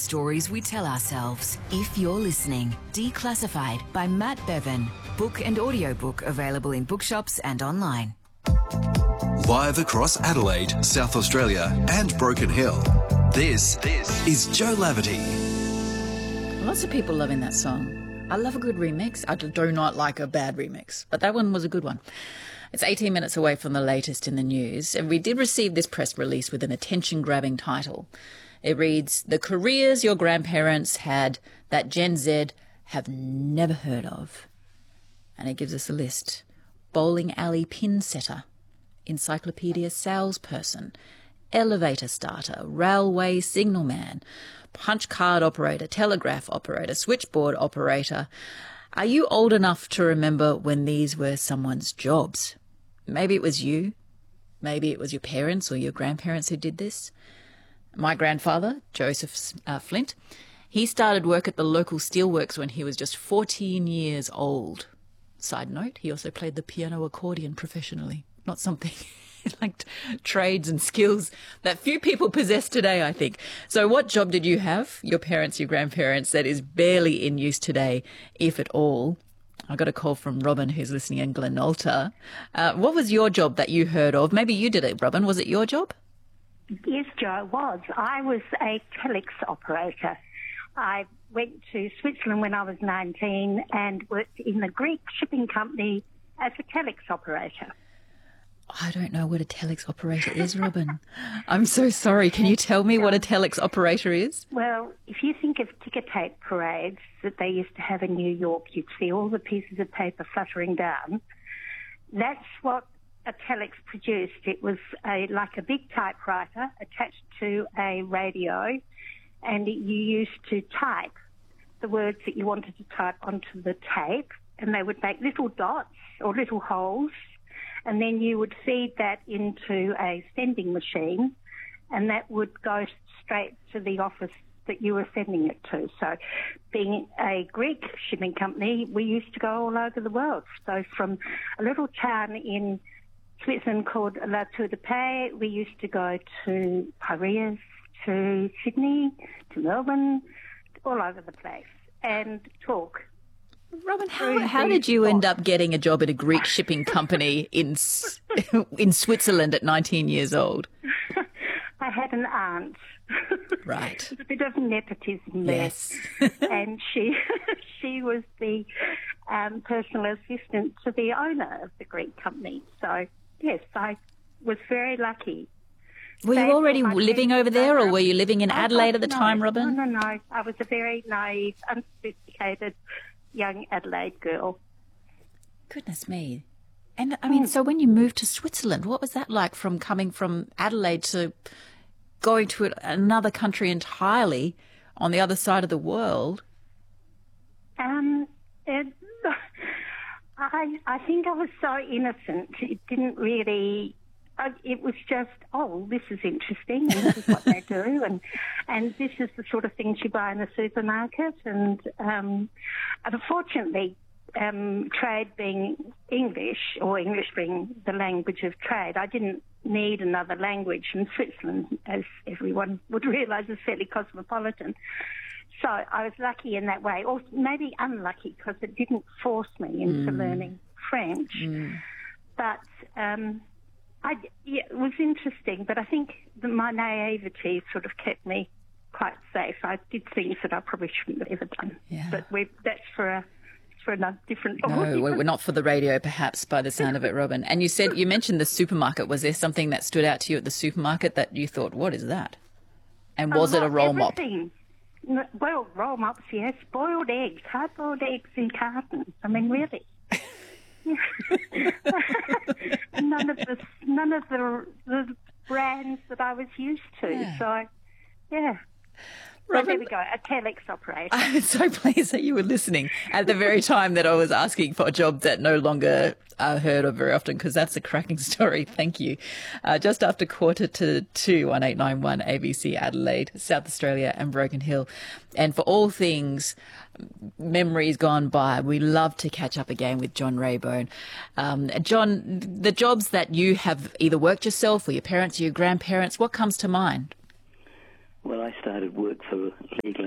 stories we tell ourselves. If you're listening, Declassified by Matt Bevan. Book and audiobook available in bookshops and online. Live across Adelaide, South Australia and Broken Hill, this is Joe Laverty. Lots of people loving that song. I love a good remix. I do not like a bad remix, but that one was a good one. It's 18 minutes away from the latest in the news, and we did receive this press release with an attention-grabbing title. It reads, "The careers your grandparents had that Gen Z have never heard of." And it gives us a list. Bowling alley pin setter, encyclopedia salesperson, elevator starter, railway signalman, punch card operator, telegraph operator, switchboard operator. Are you old enough to remember when these were someone's jobs? Maybe it was you. Maybe it was your parents or your grandparents who did this. My grandfather, Joseph Flint, he started work at the local steelworks when he was just 14 years old. Side note, he also played the piano accordion professionally. Not something like trades and skills that few people possess today, I think. So what job did you have, your parents, your grandparents, that is barely in use today, if at all? I got a call from Robin, who's listening in Glenalta. What was your job that you heard of? Maybe you did it, Robin. Was it your job? Yes, Joe, it was. I was a telex operator. I went to Switzerland when I was 19 and worked in the Greek shipping company as a telex operator. I don't know what a telex operator is, Robin. I'm so sorry. Can you tell me what a telex operator is? Well, if you think of ticker tape parades that they used to have in New York, you'd see all the pieces of paper fluttering down. That's what a telex produced. It was like a big typewriter attached to a radio, and you used to type the words that you wanted to type onto the tape, and they would make little dots or little holes, and then you would feed that into a sending machine, and that would go straight to the office that you were sending it to. So being a Greek shipping company, we used to go all over the world. So from a little town in Switzerland called La Tour de Paix, we used to go to Piraeus, to Sydney, to Melbourne, all over the place, and talk. Robin, how did you end up getting a job at a Greek shipping company in Switzerland at 19 years old? I had an aunt. Right. A bit of nepotism there. Yes. And she was the personal assistant to the owner of the Greek company. So, yes, I was very lucky. Were you already living over there, or were you living in Adelaide at the time, Robin? No. I was a very naive, unsophisticated young Adelaide girl. Goodness me. And, I mean, so when you moved to Switzerland, what was that like, from coming from Adelaide to going to another country entirely on the other side of the world? I think I was so innocent. It didn't really... It was just, this is interesting, and this is what they do, and this is the sort of things you buy in the supermarket. And unfortunately, trade being English, or English being the language of trade, I didn't need another language. And Switzerland, as everyone would realise, is fairly cosmopolitan. So I was lucky in that way, or maybe unlucky because it didn't force me into learning French. But... it was interesting, but I think my naivety sort of kept me quite safe. I did things that I probably shouldn't have ever done. Yeah. But that's for another different... No, we're not for the radio, perhaps, by the sound of it, Robin. And you mentioned the supermarket. Was there something that stood out to you at the supermarket that you thought, what is that? And was it a roll mop? Well, roll mops, yes. Boiled eggs, hard-boiled eggs in cartons. I mean, really. none of the brands that I was used to. Yeah. So, yeah. Robin, so there we go, a telex operator. I'm so pleased that you were listening at the very time that I was asking for a job that no longer are heard of very often, because that's a cracking story. Thank you. Just after 1:45, 1891 ABC Adelaide, South Australia and Broken Hill. And for all things memories gone by, we love to catch up again with John Raybone. John, the jobs that you have either worked yourself or your parents or your grandparents, what comes to mind? Well, I started work for Lee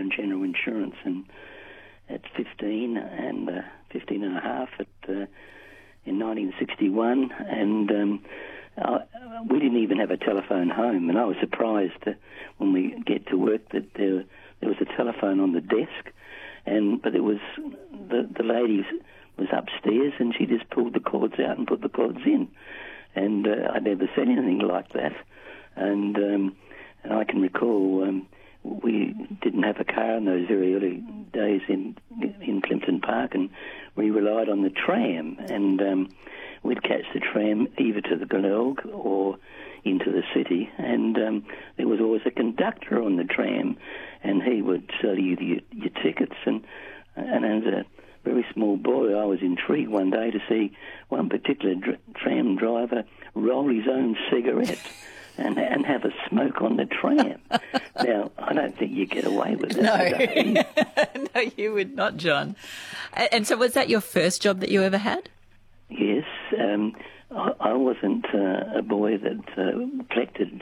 insurance at 15 and 15 and a half in 1961, and we didn't even have a telephone home, and I was surprised when we get to work that there was a telephone on the desk, but it was the lady was upstairs, and she just pulled the cords out and put the cords in, and I'd never seen anything like that, and I can recall we didn't have a car in those very early days in Plympton Park, and we relied on the tram, and we'd catch the tram either to the Glenelg or into the city, and there was always a conductor on the tram, and he would sell you your tickets, and as a very small boy, I was intrigued one day to see one particular tram driver roll his own cigarette and have a smoke on the tram. Now, I don't think you get away with that. No, no, you would not, John. And so was that your first job that you ever had? Yes. I wasn't a boy that collected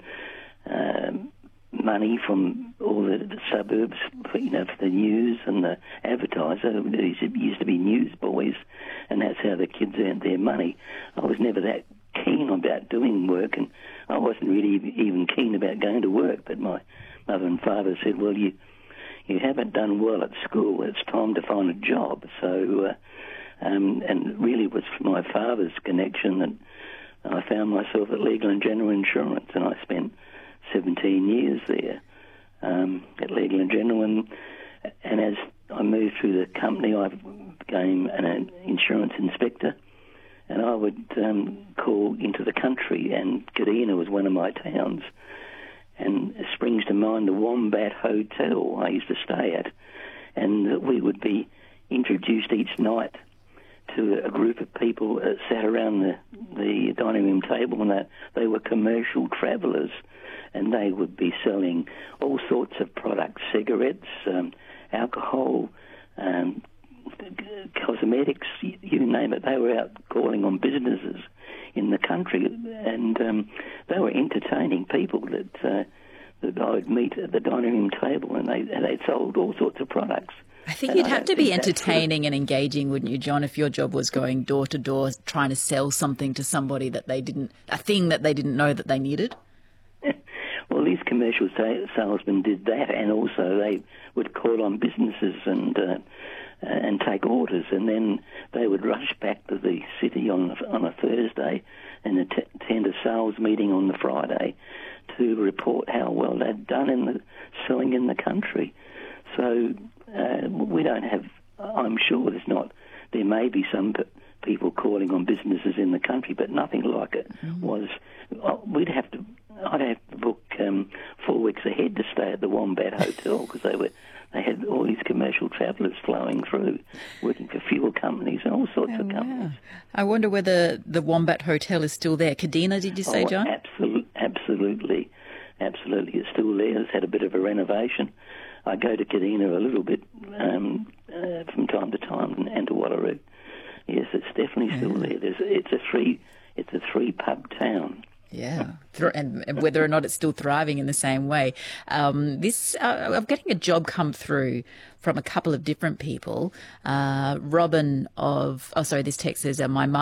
money from all the suburbs, for the news and the advertiser. These used to be newsboys, and that's how the kids earned their money. I was never that keen about doing work, and I wasn't really even keen about going to work, but my mother and father said, well, you haven't done well at school, it's time to find a job. So, and really it was my father's connection that I found myself at Legal and General Insurance, and I spent 17 years there at Legal and General, and as I moved through the company, I became an insurance inspector, and I would call into the country, and Kadina was one of my towns, and it springs to mind the Wombat Hotel I used to stay at, and we would be introduced each night to a group of people that sat around the dining room table, and they were commercial travellers, and they would be selling all sorts of products, cigarettes, alcohol, cosmetics, you name it. They were out calling on businesses in the country, and they were entertaining people that I would meet at the dining room table, and they sold all sorts of products. I think you'd have to be entertaining and engaging, wouldn't you, John, if your job was going door to door trying to sell something to somebody that a thing that they didn't know that they needed? Well, these commercial salesmen did that, and also they would call on businesses and take orders, and then they would rush back to the city on a Thursday and attend a sales meeting on the Friday to report how well they'd done in the selling in the country. So we don't have, I'm sure there may be some people calling on businesses in the country, but nothing like it was. I'd have to book 4 weeks ahead to stay at the Wombat Hotel, because they had all these commercial travellers flowing through, working for fuel companies and all sorts of companies. Wow. I wonder whether the Wombat Hotel is still there. Kadina, did you say, John? Absolutely. It's still there. It's had a bit of a renovation. I go to Kadina a little bit from time to time, and to Wallaroo. Yes, it's definitely still there. It's a three pub town. Yeah, and whether or not it's still thriving in the same way. I'm getting a job come through from a couple of different people. This text says, my